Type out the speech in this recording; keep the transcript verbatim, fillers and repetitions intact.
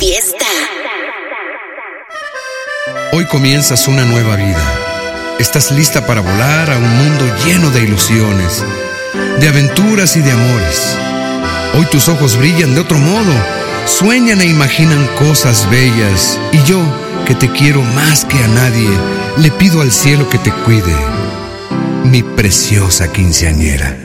fiesta. Hoy comienzas una nueva vida. Estás lista para volar a un mundo lleno de ilusiones, de aventuras y de amores. Hoy tus ojos brillan de otro modo, sueñan e imaginan cosas bellas. Y yo, que te quiero más que a nadie, le pido al cielo que te cuide, mi preciosa quinceañera.